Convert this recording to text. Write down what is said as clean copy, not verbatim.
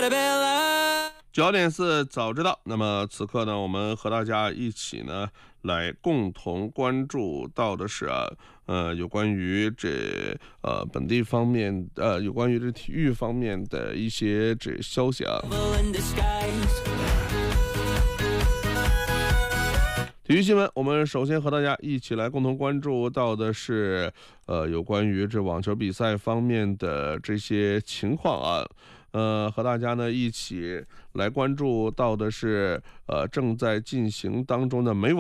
9点4早知道。那么此刻呢，我们和大家一起呢来共同关注到的是有关于本地方面有关于这体育方面的一些消息啊。体育新闻，我们首先和大家一起来共同关注到的是，有关于这网球比赛方面的这些情况啊。和大家呢一起来关注到的是，正在进行当中的美网。